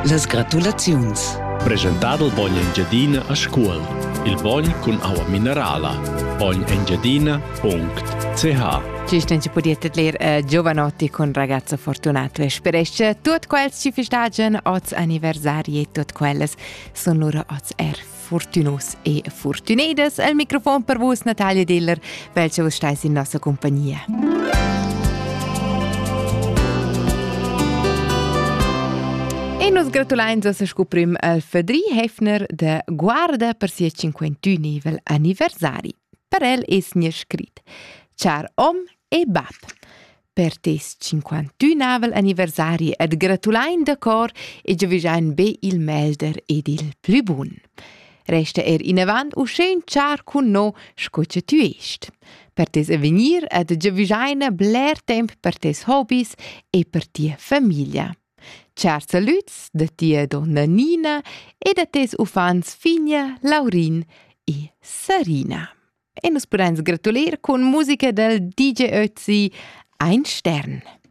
Las gratulaziuns. Presentato il Bogn Engiadina a scuol. Il Bogn con acqua minerala. bognengiadina.ch. Ci stanno podiete ler giovanotti con ragazzo fortunato e speresce tutte quelle ci festagen oz anniversari e tutte quelle sono loro oz fortunos e fortunedes. Al microfono per voi Natalia Diller, welche voi stai in nostra compagnia. E nos gratulains a scoprim al Fedri Hefner de guarda per sia 51 anniversari. Per el es ne scrit: Char om e bab. Per tes 51 anniversari ed gratulain de cor e giavisain be il melder ed il plü bun. Resta in avant u schön char cun no scoce tu est. Per tes avenir ed giavisain bler temp per tes hobbies e per tia famiglia. Char saluts de tia donna Nina e de tes ufans Figna, Laurin e Sarina. E nos podem gratular con musica del DJ Ötzi Ein Stern.